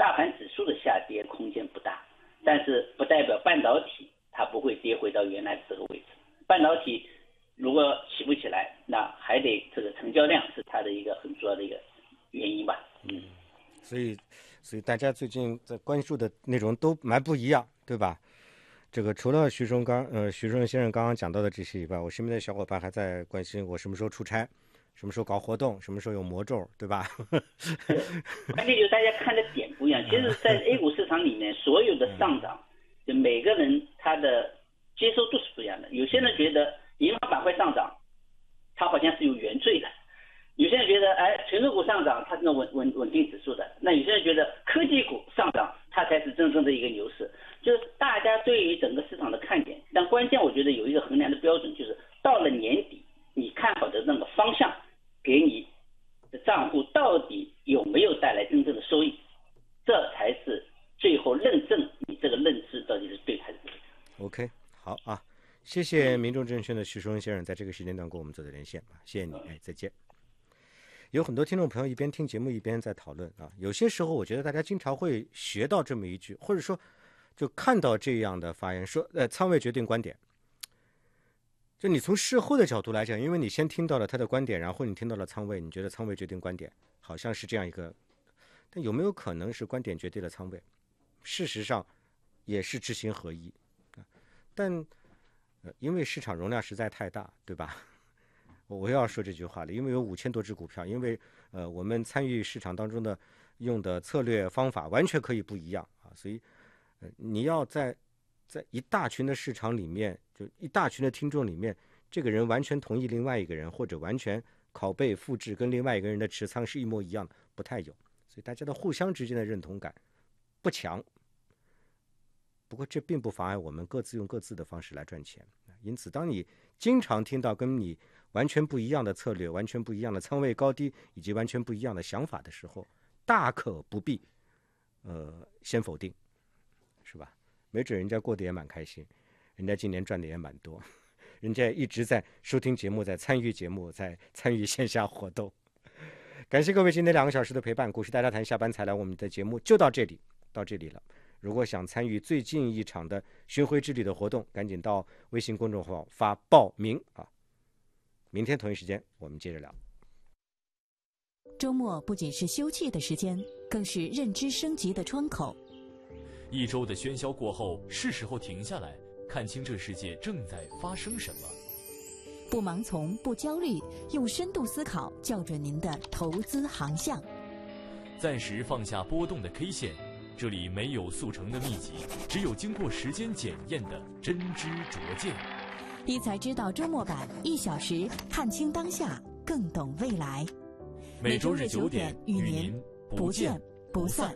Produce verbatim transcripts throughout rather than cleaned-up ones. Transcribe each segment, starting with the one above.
大盘指数的下跌空间不大，但是不代表半导体它不会跌回到原来的这个位置。半导体如果起不起来，那还得这个成交量是它的一个很主要的一个原因吧。 嗯，所以所以大家最近在关注的内容都蛮不一样，对吧？这个除了徐荣刚呃徐荣先生刚刚讲到的这些以外，我身边的小伙伴还在关心我什么时候出差，什么时候搞活动，什么时候有魔咒，对吧？ 关键就是大家看的点不一样。其实，在 A 股市场里面，所有的上涨，就每个人他的接受度是不一样的。有些人觉得银行板块上涨，它好像是有原罪的；有些人觉得，哎，权重股上涨，它是能稳稳稳定指数的；那有些人觉得科技股上涨，它才是真正的一个牛市。就是大家对于整个市场的看点，但关键我觉得有一个衡量的标准，就是到了年底，你看好的那个方向，给你的账户到底有没有带来真正的收益，这才是最后认证你这个认知到底是对还是不对。 OK， 好啊，谢谢民众证券的徐树恩先生在这个时间段跟我们做的连线啊，谢谢你，哎，再见。有很多听众朋友一边听节目一边在讨论啊，有些时候我觉得大家经常会学到这么一句，或者说就看到这样的发言，说呃仓位决定观点。就你从事后的角度来讲，因为你先听到了他的观点，然后你听到了仓位，你觉得仓位决定观点，好像是这样一个，但有没有可能是观点决定了仓位？事实上也是知行合一，但呃因为市场容量实在太大，对吧？我又要说这句话了，因为有五千多只股票，因为呃我们参与市场当中的用的策略方法完全可以不一样啊，所以呃你要在在一大群的市场里面，就一大群的听众里面，这个人完全同意另外一个人，或者完全拷贝复制跟另外一个人的持仓是一模一样的，不太有，所以大家的互相之间的认同感不强。不过这并不妨碍我们各自用各自的方式来赚钱。因此当你经常听到跟你完全不一样的策略，完全不一样的仓位高低，以及完全不一样的想法的时候，大可不必呃先否定，是吧？没准人家过得也蛮开心，人家今年赚的也蛮多，人家一直在收听节目，在参与节目，在参与线下活动。感谢各位今天两个小时的陪伴，股市大家谈下班才来，我们的节目就到这里，到这里了。如果想参与最近一场的巡回之旅的活动，赶紧到微信公众号发报名啊！明天同一时间我们接着聊。 周末不仅是休憩的时间，更是认知升级的窗口。 一周的喧嚣过后，是时候停下来，看清这世界正在发生什么。 不盲从，不焦虑，用深度思考校准您的投资航向。 暂时放下波动的 K 线，这里没有速成的秘籍，只有经过时间检验的真知灼见。 一财知道周末版，一小时看清当下，更懂未来。 每周日九点与您不见不散。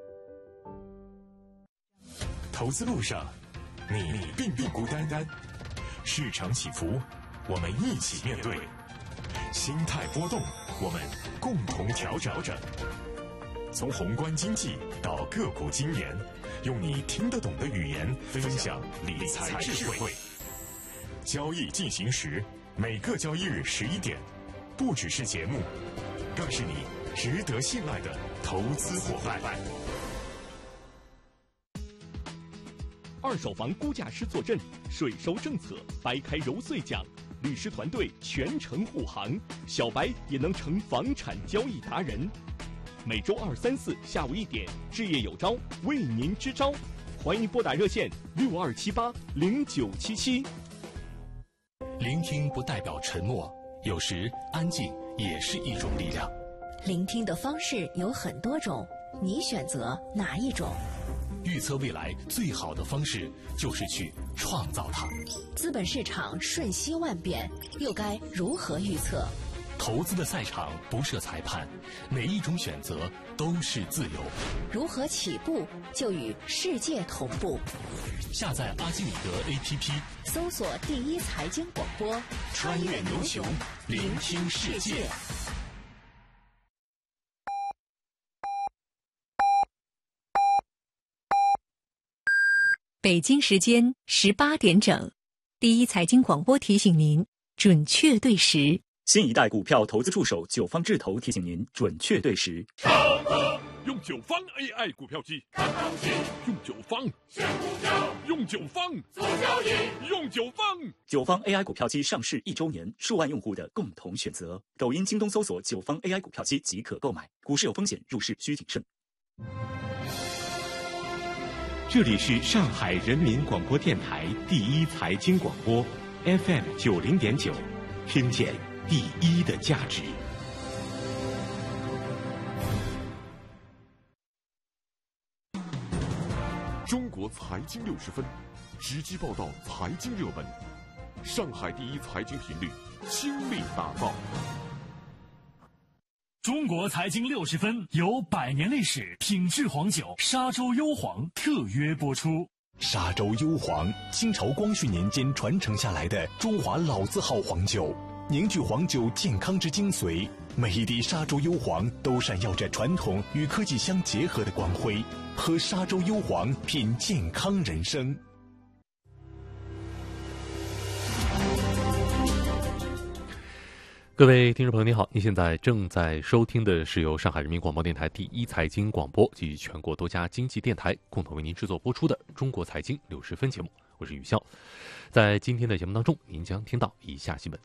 投资路上，你并不孤单单。市场起伏，我们一起面对；心态波动，我们共同调整。从宏观经济到个股经研，用你听得懂的语言分享理财智慧。交易进行时，每个交易日十一点，不只是节目，更是你值得信赖的投资伙伴。 二手房估价师坐镇，税收政策掰开揉碎讲，律师团队全程护航，小白也能成房产交易达人。每周二、三、四下午一点，置业有招为您支招，欢迎拨打热线六二七八零九七七。 聆听不代表沉默，有时安静也是一种力量。 聆听的方式有很多种，你选择哪一种？ 预测未来最好的方式就是去创造它。 资本市场瞬息万变，又该如何预测？ 投资的赛场不设裁判，每一种选择都是自由。 如何起步就与世界同步？ 下载阿基米德 A P P， 搜索第一财经广播， 穿越牛熊，聆听世界。 北京时间十八点整，第一财经广播提醒您准确对时。 新一代股票投资助手九方智投提醒您准确对时。 用九方 A I 股票机，看东西，用九方选股票，用九方做交易，用九方。 九方 A I 股票机上市一周年，数万用户的共同选择。抖音、京东搜索九方 A I 股票机即可购买。股市有风险，入市需谨慎。 这里是上海人民广播电台第一财经广播 F M 九零点九，听见第一的价值。 中国财经六十分，直击报道财经热门，上海第一财经频率倾力打造。 中国财经六十分由百年历史品质黄酒沙洲幽黄特约播出。 沙洲幽黄，清朝光绪年间传承下来的中华老字号黄酒，凝聚黄酒健康之精髓。每一滴沙洲幽黄都闪耀着传统与科技相结合的光辉。喝沙洲幽黄，品健康人生。 各位听众朋友，您好，您现在正在收听的是由上海人民广播电台第一财经广播及全国多家经济电台共同为您制作播出的《中国财经六十分》节目，我是宇潇。在今天的节目当中，您将听到以下新闻：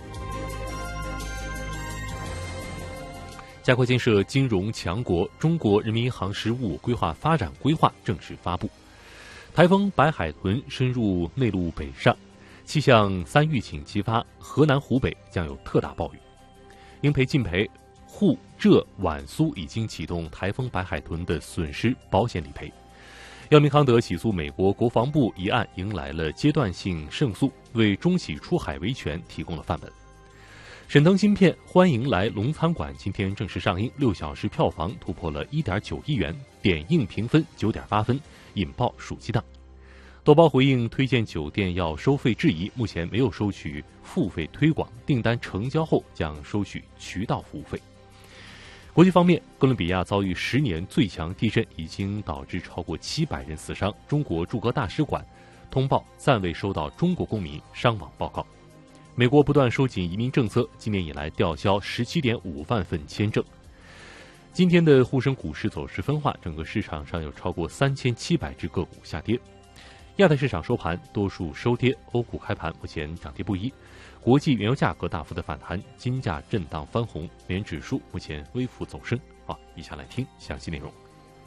加快建设金融强国，中国人民银行“十五”规划发展规划正式发布。台风白海豚深入内陆北上。气象三预警齐发，河南、湖北将有特大暴雨。应赔尽赔，沪、浙、皖、苏已经启动台风白海豚的损失保险理赔。药明康德起诉美国国防部一案迎来了阶段性胜诉，为中企出海维权提供了范本。沈腾新片《欢迎来龙餐馆》今天正式上映，六小时票房突破了 一点九亿元，点映评分 九点八分，引爆暑期档。豆包回应推荐酒店要收费质疑，目前没有收取付费推广，订单成交后将收取渠道服务费。国际方面，哥伦比亚遭遇十年最强地震，已经导致超过七百人死伤。中国驻哥大使馆通报暂未收到中国公民伤亡报告。美国不断收紧移民政策，今年以来吊销 十七点五万份签证。今天的沪深股市走势分化，整个市场上有超过三千七百只个股下跌。亚太市场收盘多数收跌，欧股开盘目前涨跌不一，国际原油价格大幅的反弹，金价震荡翻红，美元指数目前微幅走升。好，以下来听详细内容。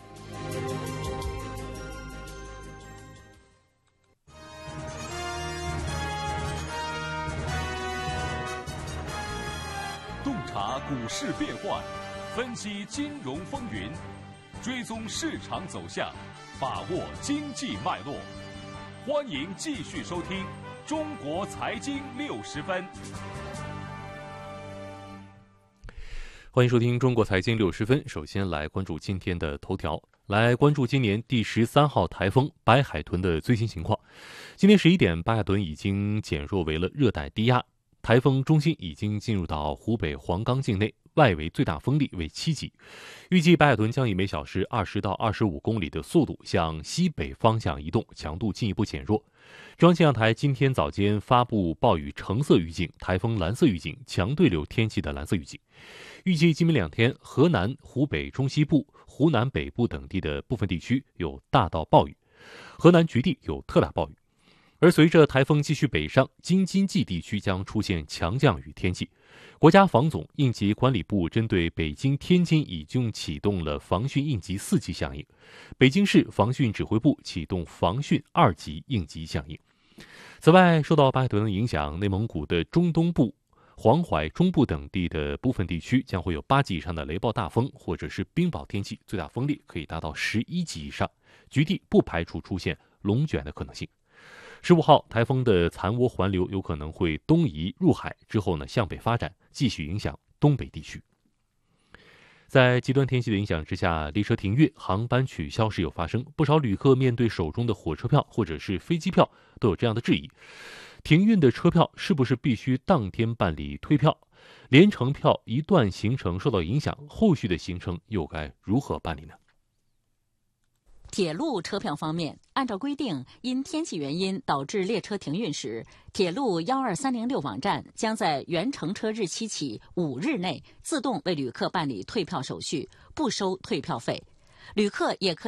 洞察股市变幻，分析金融风云，追踪市场走向，把握经济脉络。欢迎继续收听《中国财经六十分》。 欢迎收听《中国财经六十分》。首先来关注今天的头条，来关注今年第十三号台风白海豚的最新情况。今天十一点，白海豚已经减弱为了热带低压，台风中心已经进入到湖北黄冈境内，外围最大风力为七级。预计白海豚将以每小时二十到二十五公里的速度向西北方向移动，强度进一步减弱。中央气象台今天早间发布暴雨橙色预警、台风蓝色预警、强对流天气的蓝色预警。预计今明两天，河南、湖北中西部、湖南北部等地的部分地区有大到暴雨，河南局地有特大暴雨。而随着台风继续北上，京津冀地区将出现强降雨天气。国家防总应急管理部针对北京、天津已经启动了防汛应急四级响应，北京市防汛指挥部启动防汛二级应急响应。此外，受到白海豚的影响，内蒙古的中东部、黄淮中部等地的部分地区将会有八级以上的雷暴大风或者是冰雹天气，最大风力可以达到十一级以上，局地不排除出现龙卷的可能性。十五号，台风的残涡环流有可能会东移入海，之后呢向北发展，继续影响东北地区。在极端天气的影响之下，列车停运、航班取消时有发生，不少旅客面对手中的火车票或者是飞机票都有这样的质疑：停运的车票是不是必须当天办理退票？连程票一段行程受到影响，后续的行程又该如何办理呢？ 铁路车票方面，按照规定，因天气原因导致列车停运时，铁路一二三零六网站将在原乘车日期起五日内自动为旅客办理退票手续，不收退票费。 旅客也可以